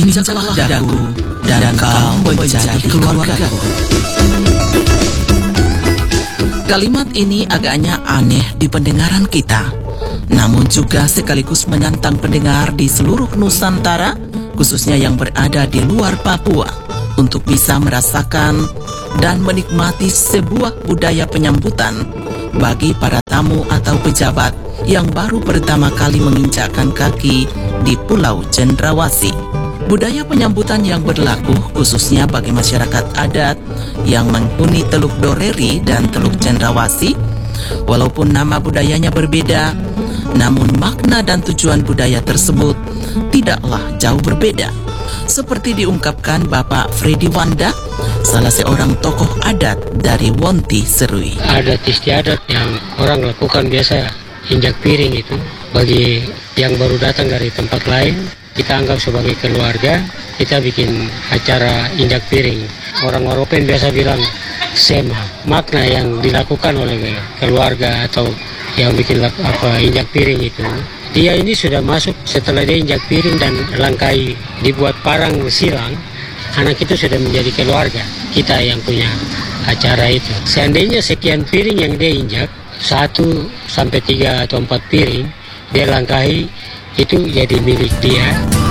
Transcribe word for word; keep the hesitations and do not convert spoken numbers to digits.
Injaklah daku dan kau menjadi keluargaku. Kalimat ini agaknya aneh di pendengaran kita, namun juga sekaligus menantang pendengar di seluruh Nusantara, khususnya yang berada di luar Papua, untuk bisa merasakan dan menikmati sebuah budaya penyambutan bagi para tamu atau pejabat yang baru pertama kali menginjakkan kaki di Pulau Cendrawasih. Budaya penyambutan yang berlaku khususnya bagi masyarakat adat yang menghuni Teluk Doreri dan Teluk Cendrawasih, walaupun nama budayanya berbeda, namun makna dan tujuan budaya tersebut tidaklah jauh berbeda. Seperti diungkapkan Bapak Freddy Wanda, salah seorang tokoh adat dari Wonti Serui. Adat istiadat yang orang lakukan biasa injak piring itu, bagi yang baru datang dari tempat lain, kita anggap sebagai keluarga, kita bikin acara injak piring. Orang Waropen biasa bilang sema, makna yang dilakukan oleh keluarga atau yang bikin apa injak piring itu. Dia ini sudah masuk setelah dia injak piring dan langkai dibuat parang silang, anak itu sudah menjadi keluarga kita yang punya acara itu. Seandainya sekian piring yang dia injak, satu sampai tiga atau empat piring dia langkahi, itu jadi milik dia.